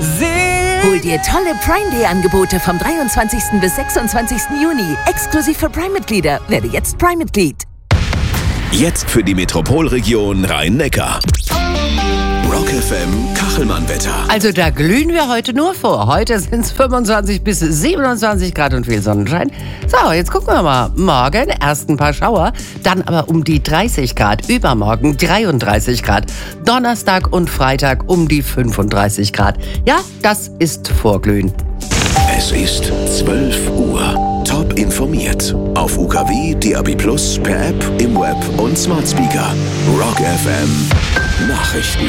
Hol dir tolle Prime Day Angebote vom 23. bis 26. Juni. Exklusiv für Prime-Mitglieder. Werde jetzt Prime-Mitglied. Jetzt für die Metropolregion Rhein-Neckar. Rock FM Kachelmann-Wetter. Also da glühen wir heute nur vor. Heute sind es 25 bis 27 Grad und viel Sonnenschein. So, jetzt gucken wir mal. Morgen erst ein paar Schauer, dann aber um die 30 Grad. Übermorgen 33 Grad. Donnerstag und Freitag um die 35 Grad. Ja, das ist Vorglühen. Es ist 12 Uhr. Top informiert. Auf UKW, DAB+, per App, im Web und Smart Speaker. Rock FM Nachrichten.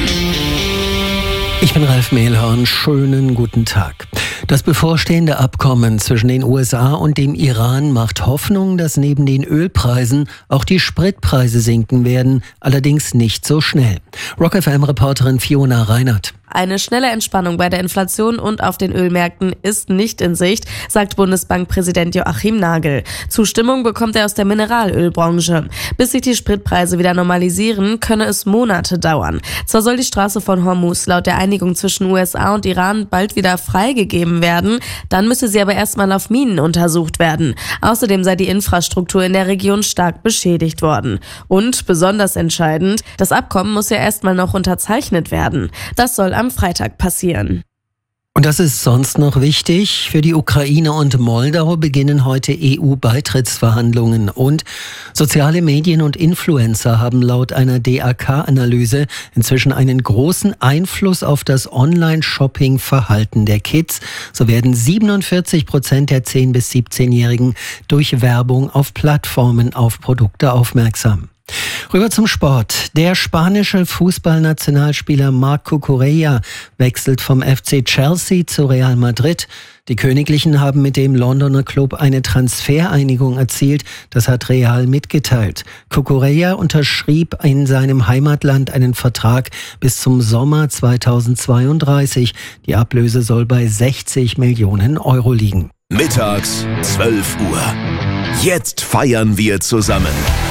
Ich bin Ralf Mehlhorn. Schönen guten Tag. Das bevorstehende Abkommen zwischen den USA und dem Iran macht Hoffnung, dass neben den Ölpreisen auch die Spritpreise sinken werden, allerdings nicht so schnell. Rock FM-Reporterin Fiona Reinert. Eine schnelle Entspannung bei der Inflation und auf den Ölmärkten ist nicht in Sicht, sagt Bundesbankpräsident Joachim Nagel. Zustimmung bekommt er aus der Mineralölbranche. Bis sich die Spritpreise wieder normalisieren, könne es Monate dauern. Zwar soll die Straße von Hormuz laut der Einigung zwischen USA und Iran bald wieder freigegeben werden, dann müsse sie aber erstmal auf Minen untersucht werden. Außerdem sei die Infrastruktur in der Region stark beschädigt worden. Und besonders entscheidend, das Abkommen muss ja erstmal noch unterzeichnet werden. Das soll am Freitag passieren. Und das ist sonst noch wichtig. Für die Ukraine und Moldau beginnen heute EU-Beitrittsverhandlungen. Und soziale Medien und Influencer haben laut einer DAK-Analyse inzwischen einen großen Einfluss auf das Online-Shopping-Verhalten der Kids. So werden 47% der 10- bis 17-Jährigen durch Werbung auf Plattformen auf Produkte aufmerksam. Rüber zum Sport. Der spanische Fußballnationalspieler Marc Cucurella wechselt vom FC Chelsea zu Real Madrid. Die Königlichen haben mit dem Londoner Club eine Transfereinigung erzielt. Das hat Real mitgeteilt. Cucurella unterschrieb in seinem Heimatland einen Vertrag bis zum Sommer 2032. Die Ablöse soll bei 60 Millionen Euro liegen. Mittags 12 Uhr. Jetzt feiern wir zusammen.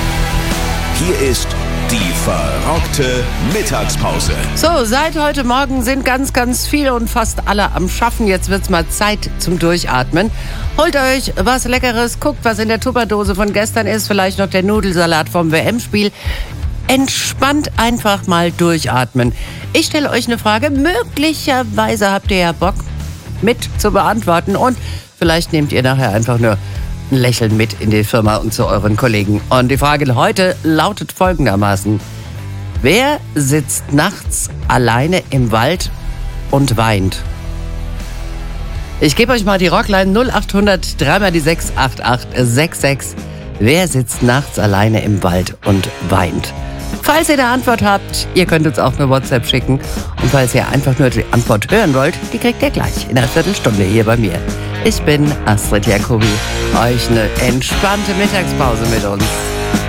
Hier ist die verrockte Mittagspause. So, seit heute Morgen sind ganz viele und fast alle am Schaffen. Jetzt wird's mal Zeit zum Durchatmen. Holt euch was Leckeres, guckt, was in der Tupperdose von gestern ist. Vielleicht noch der Nudelsalat vom WM-Spiel. Entspannt einfach mal durchatmen. Ich stelle euch eine Frage. Möglicherweise habt ihr ja Bock, mit zu beantworten. Und vielleicht nehmt ihr nachher einfach nur ein Lächeln mit in die Firma und zu euren Kollegen. Und die Frage heute lautet folgendermaßen: Wer sitzt nachts alleine im Wald und weint? Ich gebe euch mal die Rockline 0800 3 mal die 6 8866. Wer sitzt nachts alleine im Wald und weint? Falls ihr eine Antwort habt, ihr könnt uns auch eine WhatsApp schicken. Und falls ihr einfach nur die Antwort hören wollt, die kriegt ihr gleich in einer Viertelstunde hier bei mir. Ich bin Astrid Jacobi. Euch eine entspannte Mittagspause mit uns.